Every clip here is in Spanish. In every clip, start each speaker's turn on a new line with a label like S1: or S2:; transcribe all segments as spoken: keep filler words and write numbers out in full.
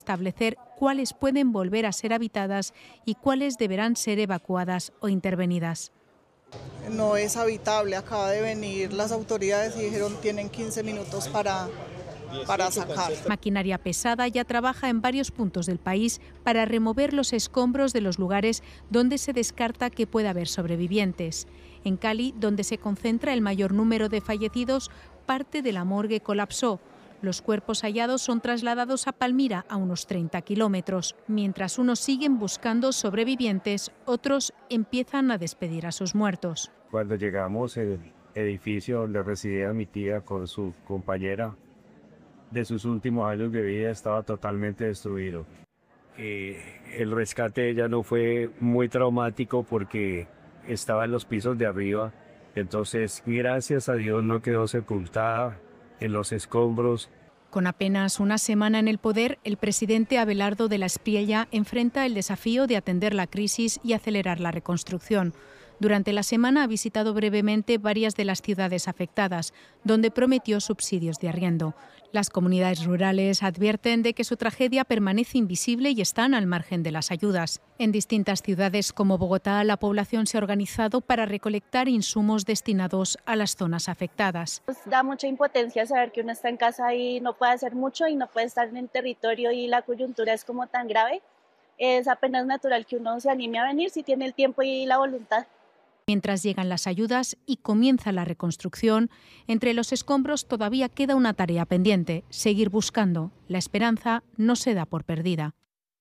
S1: establecer cuáles pueden volver a ser habitadas y cuáles deberán ser evacuadas o intervenidas.
S2: No es habitable, acaba de venir las autoridades y dijeron tienen quince minutos para, para sacar.
S1: Maquinaria pesada ya trabaja en varios puntos del país para remover los escombros de los lugares donde se descarta que pueda haber sobrevivientes. En Cali, donde se concentra el mayor número de fallecidos, parte de la morgue colapsó. Los cuerpos hallados son trasladados a Palmira, a unos treinta kilómetros. Mientras unos siguen buscando sobrevivientes, otros empiezan a despedir a sus muertos.
S3: Cuando llegamos al edificio donde residía mi tía con su compañera, de sus últimos años de vida estaba totalmente destruido. Y el rescate de ella no fue muy traumático porque estaba en los pisos de arriba. Entonces, gracias a Dios, no quedó sepultada en los escombros.
S1: Con apenas una semana en el poder, el presidente Abelardo de la Espriella enfrenta el desafío de atender la crisis y acelerar la reconstrucción. Durante la semana ha visitado brevemente varias de las ciudades afectadas, donde prometió subsidios de arriendo. Las comunidades rurales advierten de que su tragedia permanece invisible y están al margen de las ayudas. En distintas ciudades como Bogotá, la población se ha organizado para recolectar insumos destinados a las zonas afectadas.
S4: Pues da mucha impotencia saber que uno está en casa y no puede hacer mucho y no puede estar en el territorio y la coyuntura es como tan grave. Es apenas natural que uno se anime a venir si tiene el tiempo y la voluntad.
S1: Mientras llegan las ayudas y comienza la reconstrucción, entre los escombros todavía queda una tarea pendiente: seguir buscando. La esperanza no se da por perdida.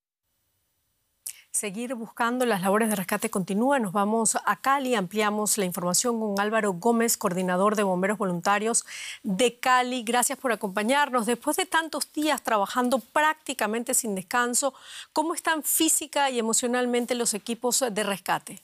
S5: Seguir buscando, las labores de rescate continúan. Nos vamos a Cali, ampliamos la información con Álvaro Gómez, coordinador de Bomberos Voluntarios de Cali. Gracias por acompañarnos. Después de tantos días trabajando prácticamente sin descanso, ¿cómo están física y emocionalmente los equipos de rescate?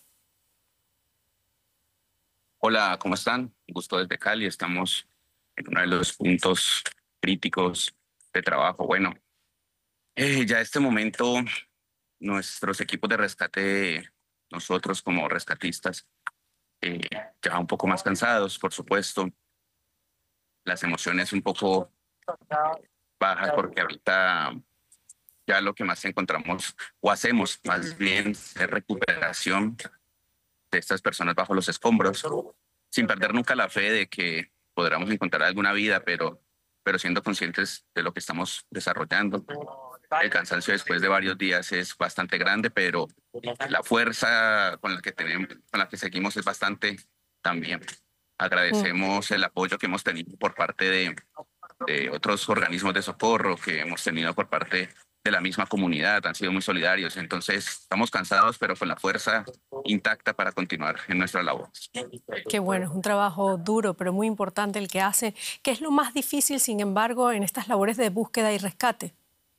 S6: Hola, ¿cómo están? Un gusto desde Cali. Estamos en uno de los puntos críticos de trabajo. Bueno, eh, ya en este momento nuestros equipos de rescate, nosotros como rescatistas, eh, ya un poco más cansados, por supuesto. Las emociones un poco bajas porque ahorita ya lo que más encontramos o hacemos más bien es recuperación de estas personas bajo los escombros, sin perder nunca la fe de que podremos encontrar alguna vida, pero, pero siendo conscientes de lo que estamos desarrollando. El cansancio después de varios días es bastante grande, pero la fuerza con la que tenemos, con la que seguimos es bastante también. Agradecemos el apoyo que hemos tenido por parte de, de otros organismos de socorro, que hemos tenido por parte de la misma comunidad, han sido muy solidarios. Entonces, estamos cansados, pero con la fuerza intacta para continuar en nuestra labor.
S5: Qué bueno, es un trabajo duro, pero muy importante el que hace. ¿Qué es lo más difícil, sin embargo, en estas labores de búsqueda y rescate?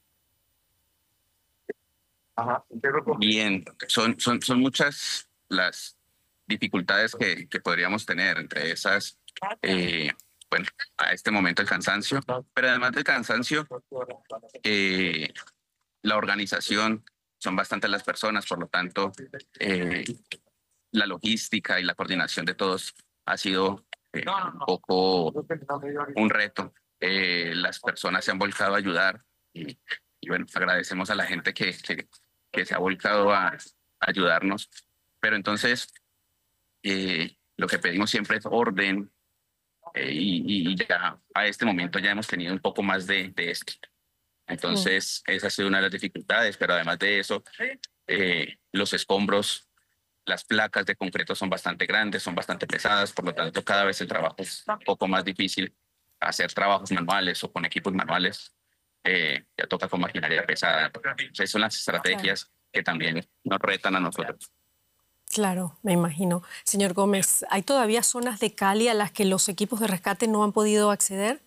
S6: Bien, son, son, son muchas las dificultades que, que podríamos tener, entre esas, eh, bueno, a este momento el cansancio, pero además del cansancio, eh, la organización, son bastantes las personas, por lo tanto, eh, la logística y la coordinación de todos ha sido eh, un poco un reto. Eh, las personas se han volcado a ayudar y, y bueno, agradecemos a la gente que, que, que se ha volcado a, a ayudarnos. Pero entonces, eh, lo que pedimos siempre es orden eh, y, y ya a este momento ya hemos tenido un poco más de, de esto. Entonces, mm. esa ha sido una de las dificultades, pero además de eso, eh, los escombros, las placas de concreto son bastante grandes, son bastante pesadas, por lo tanto, cada vez el trabajo es un poco más difícil. Hacer trabajos manuales o con equipos manuales, eh, ya toca con maquinaria pesada. Esas son las estrategias claro. que también nos retan a nosotros.
S5: Claro, me imagino. Señor Gómez, ¿hay todavía zonas de Cali a las que los equipos de rescate no han podido acceder?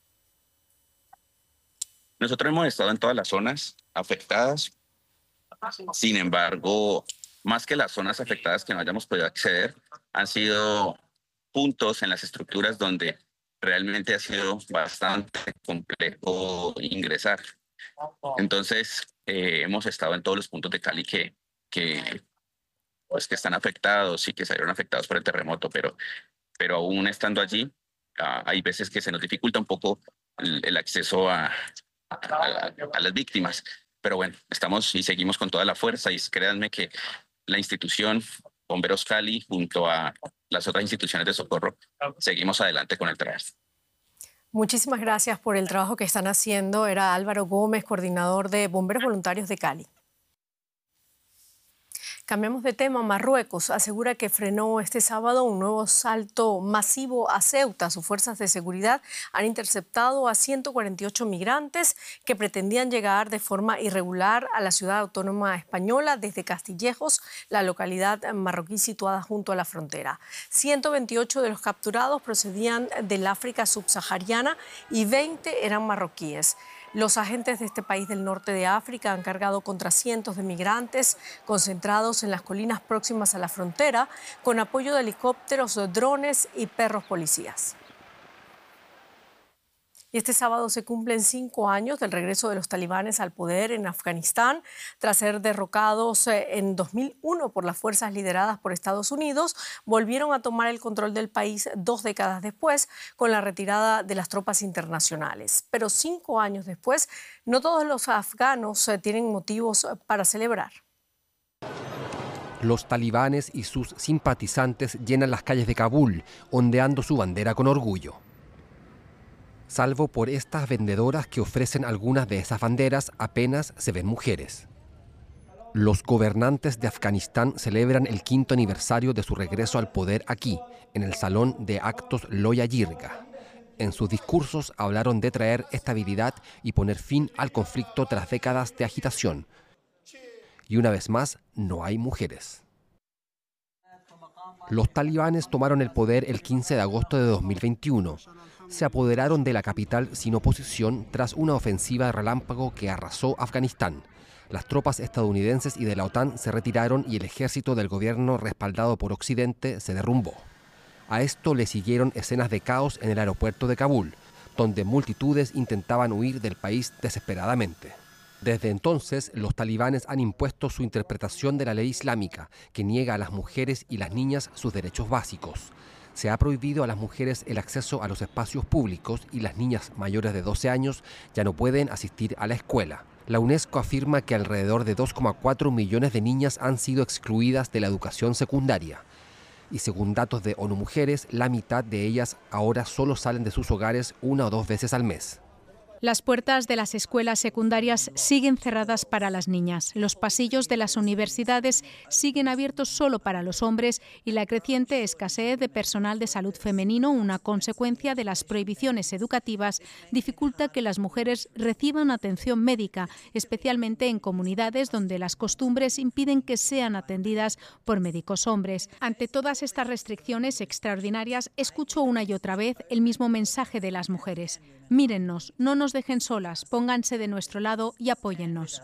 S6: Nosotros hemos estado en todas las zonas afectadas. Sin embargo, más que las zonas afectadas que no hayamos podido acceder, han sido puntos en las estructuras donde realmente ha sido bastante complejo ingresar. Entonces, eh, hemos estado en todos los puntos de Cali que, que, pues, que están afectados y que salieron afectados por el terremoto, pero, pero aún estando allí, uh, hay veces que se nos dificulta un poco el, el acceso a a, a las víctimas. Pero bueno, estamos y seguimos con toda la fuerza y créanme que la institución Bomberos Cali junto a las otras instituciones de socorro seguimos adelante con el trabajo.
S5: Muchísimas gracias por el trabajo que están haciendo. Era Álvaro Gómez, coordinador de Bomberos Voluntarios de Cali. Cambiamos de tema. Marruecos asegura que frenó este sábado un nuevo asalto masivo a Ceuta. Sus fuerzas de seguridad han interceptado a ciento cuarenta y ocho migrantes que pretendían llegar de forma irregular a la ciudad autónoma española desde Castillejos, la localidad marroquí situada junto a la frontera. ciento veintiocho de los capturados procedían del África subsahariana y veinte eran marroquíes. Los agentes de este país del norte de África han cargado contra cientos de migrantes concentrados en las colinas próximas a la frontera con apoyo de helicópteros, drones y perros policías. Y este sábado se cumplen cinco años del regreso de los talibanes al poder en Afganistán. Tras ser derrocados en dos mil uno por las fuerzas lideradas por Estados Unidos, volvieron a tomar el control del país dos décadas después con la retirada de las tropas internacionales. Pero cinco años después, no todos los afganos tienen motivos para celebrar.
S7: Los talibanes y sus simpatizantes llenan las calles de Kabul, ondeando su bandera con orgullo. Salvo por estas vendedoras que ofrecen algunas de esas banderas, apenas se ven mujeres. Los gobernantes de Afganistán celebran el quinto aniversario de su regreso al poder aquí, en el Salón de Actos Loya Jirga. En sus discursos hablaron de traer estabilidad y poner fin al conflicto tras décadas de agitación. Y una vez más, no hay mujeres. Los talibanes tomaron el poder el quince de agosto de dos mil veintiuno. Se apoderaron de la capital sin oposición tras una ofensiva relámpago que arrasó Afganistán. Las tropas estadounidenses y de la OTAN se retiraron y el ejército del gobierno respaldado por Occidente se derrumbó. A esto le siguieron escenas de caos en el aeropuerto de Kabul, donde multitudes intentaban huir del país desesperadamente. Desde entonces, los talibanes han impuesto su interpretación de la ley islámica, que niega a las mujeres y las niñas sus derechos básicos. Se ha prohibido a las mujeres el acceso a los espacios públicos y las niñas mayores de doce años ya no pueden asistir a la escuela. La UNESCO afirma que alrededor de dos coma cuatro millones de niñas han sido excluidas de la educación secundaria. Y según datos de ONU Mujeres, la mitad de ellas ahora solo salen de sus hogares una o dos veces al mes.
S1: Las puertas de las escuelas secundarias siguen cerradas para las niñas. Los pasillos de las universidades siguen abiertos solo para los hombres y la creciente escasez de personal de salud femenino, una consecuencia de las prohibiciones educativas, dificulta que las mujeres reciban atención médica, especialmente en comunidades donde las costumbres impiden que sean atendidas por médicos hombres. Ante todas estas restricciones extraordinarias, escucho una y otra vez el mismo mensaje de las mujeres. Mírennos, no nos dejen solas, pónganse de nuestro lado y apóyennos.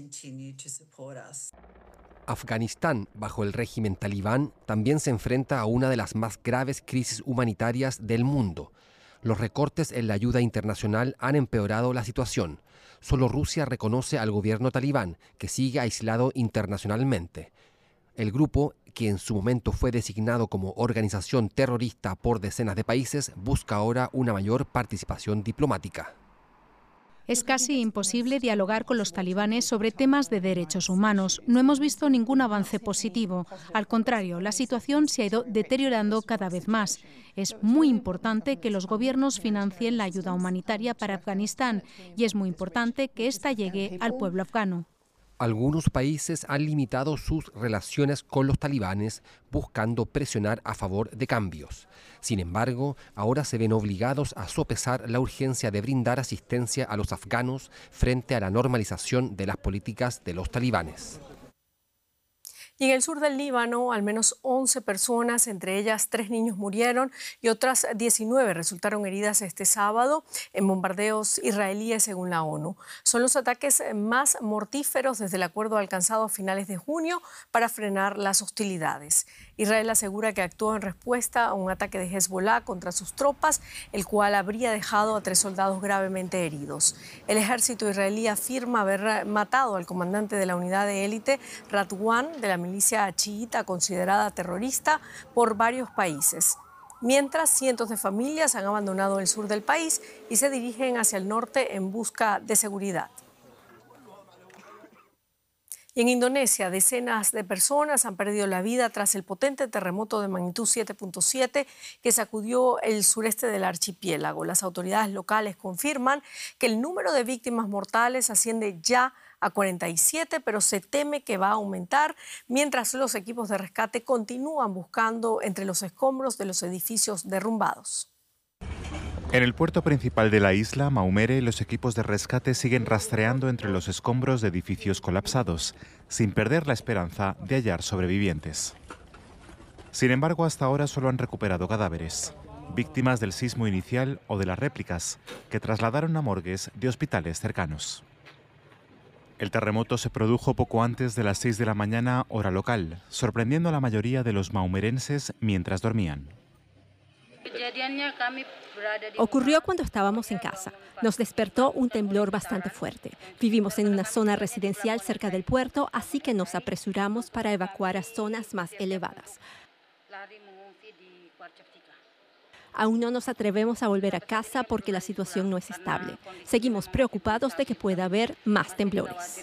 S7: Afganistán, bajo el régimen talibán, también se enfrenta a una de las más graves crisis humanitarias del mundo. Los recortes en la ayuda internacional han empeorado la situación. Solo Rusia reconoce al gobierno talibán, que sigue aislado internacionalmente. El grupo, que en su momento fue designado como organización terrorista por decenas de países, busca ahora una mayor participación diplomática.
S1: Es casi imposible dialogar con los talibanes sobre temas de derechos humanos. No hemos visto ningún avance positivo. Al contrario, la situación se ha ido deteriorando cada vez más. Es muy importante que los gobiernos financien la ayuda humanitaria para Afganistán y es muy importante que ésta llegue al pueblo afgano.
S7: Algunos países han limitado sus relaciones con los talibanes buscando presionar a favor de cambios. Sin embargo, ahora se ven obligados a sopesar la urgencia de brindar asistencia a los afganos frente a la normalización de las políticas de los talibanes.
S5: Y en el sur del Líbano, al menos once personas, entre ellas tres niños, murieron y otras diecinueve resultaron heridas este sábado en bombardeos israelíes, según la ONU. Son los ataques más mortíferos desde el acuerdo alcanzado a finales de junio para frenar las hostilidades. Israel asegura que actuó en respuesta a un ataque de Hezbollah contra sus tropas, el cual habría dejado a tres soldados gravemente heridos. El ejército israelí afirma haber matado al comandante de la unidad de élite, Radwan, de la milicia chiita considerada terrorista por varios países. mientras cientos de familias han abandonado el sur del país y se dirigen hacia el norte en busca de seguridad. Y en Indonesia, decenas de personas han perdido la vida tras el potente terremoto de magnitud siete punto siete que sacudió el sureste del archipiélago. Las autoridades locales confirman que el número de víctimas mortales asciende ya a cuarenta y siete, pero se teme que va a aumentar mientras los equipos de rescate continúan buscando entre los escombros de los edificios derrumbados.
S8: En el puerto principal de la isla, Maumere, los equipos de rescate siguen rastreando entre los escombros de edificios colapsados, sin perder la esperanza de hallar sobrevivientes. Sin embargo, hasta ahora solo han recuperado cadáveres, víctimas del sismo inicial o de las réplicas, que trasladaron a morgues de hospitales cercanos. El terremoto se produjo poco antes de las seis de la mañana, hora local, sorprendiendo a la mayoría de los maumerenses mientras dormían.
S9: Ocurrió cuando estábamos en casa. Nos despertó un temblor bastante fuerte. Vivimos en una zona residencial cerca del puerto, así que nos apresuramos para evacuar a zonas más elevadas. Aún no nos atrevemos a volver a casa porque la situación no es estable. Seguimos preocupados de que pueda haber más temblores.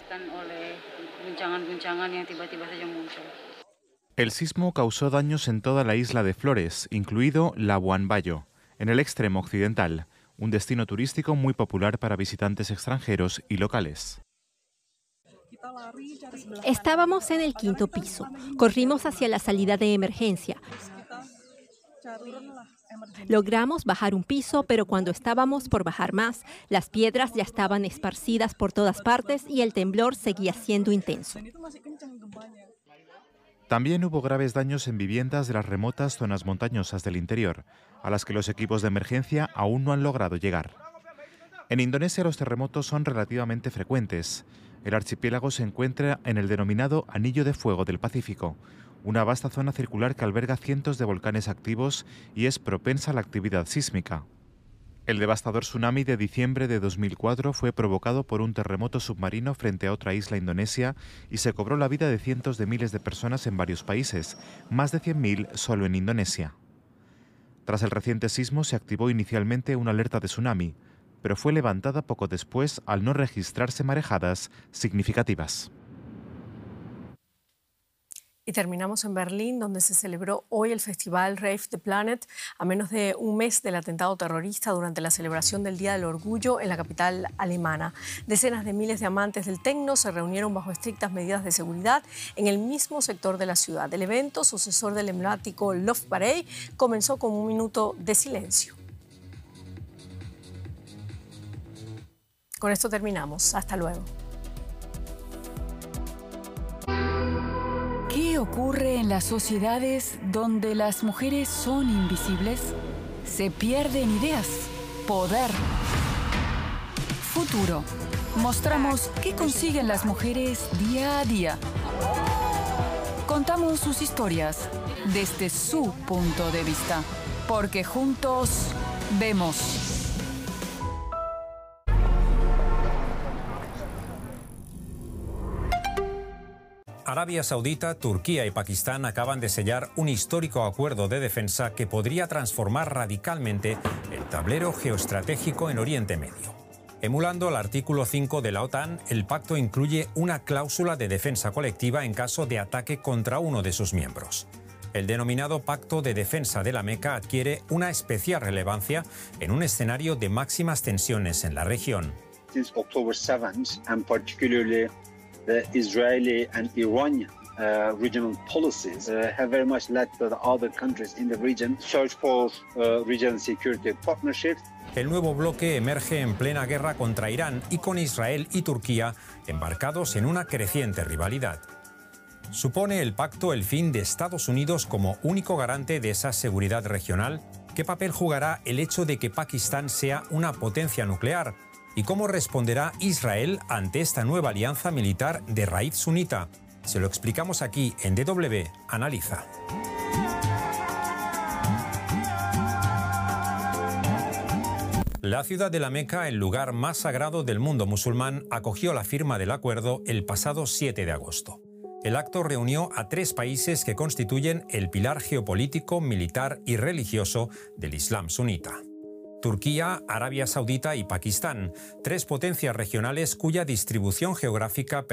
S8: El sismo causó daños en toda la isla de Flores, incluido Labuan Bayo, en el extremo occidental, un destino turístico muy popular para visitantes extranjeros y locales.
S9: Estábamos en el quinto piso. Corrimos hacia la salida de emergencia. Logramos bajar un piso, pero cuando estábamos por bajar más, las piedras ya estaban esparcidas por todas partes y el temblor seguía siendo intenso.
S8: También hubo graves daños en viviendas de las remotas zonas montañosas del interior, a las que los equipos de emergencia aún no han logrado llegar. En Indonesia los terremotos son relativamente frecuentes. El archipiélago se encuentra en el denominado Anillo de Fuego del Pacífico, una vasta zona circular que alberga cientos de volcanes activos y es propensa a la actividad sísmica. El devastador tsunami de diciembre de dos mil cuatro fue provocado por un terremoto submarino frente a otra isla indonesia y se cobró la vida de cientos de miles de personas en varios países, más de cien mil solo en Indonesia. Tras el reciente sismo se activó inicialmente una alerta de tsunami, pero fue levantada poco después al no registrarse marejadas significativas.
S5: Y terminamos en Berlín, donde se celebró hoy el festival Rave the Planet, a menos de un mes del atentado terrorista durante la celebración del Día del Orgullo en la capital alemana. Decenas de miles de amantes del techno se reunieron bajo estrictas medidas de seguridad en el mismo sector de la ciudad. El evento, sucesor del emblemático Love Parade, comenzó con un minuto de silencio. Con esto terminamos. Hasta luego.
S10: ¿Qué ocurre en las sociedades donde las mujeres son invisibles? Se pierden ideas, poder, futuro. Mostramos qué consiguen las mujeres día a día. Contamos sus historias desde su punto de vista, porque juntos vemos.
S11: Arabia Saudita, Turquía y Pakistán acaban de sellar un histórico acuerdo de defensa que podría transformar radicalmente el tablero geoestratégico en Oriente Medio. Emulando el artículo cinco de la OTAN, el pacto incluye una cláusula de defensa colectiva en caso de ataque contra uno de sus miembros. El denominado Pacto de Defensa de la Meca adquiere una especial relevancia en un escenario de máximas tensiones en la región.
S12: Since October seventh, and particularly the Israeli and Iranian uh, regional policies uh, have very much led to the other countries in the region search for uh, regional security partnerships.
S11: El nuevo bloque emerge en plena guerra contra Irán y con Israel y Turquía embarcados en una creciente rivalidad. ¿Supone el pacto el fin de Estados Unidos como único garante de esa seguridad regional? ¿Qué papel jugará el hecho de que Pakistán sea una potencia nuclear? ¿Y cómo responderá Israel ante esta nueva alianza militar de raíz sunita? Se lo explicamos aquí en D W Analiza. La ciudad de la Meca, el lugar más sagrado del mundo musulmán, acogió la firma del acuerdo el pasado siete de agosto. El acto reunió a tres países que constituyen el pilar geopolítico, militar y religioso del Islam sunita. Turquía, Arabia Saudita y Pakistán, tres potencias regionales cuya distribución geográfica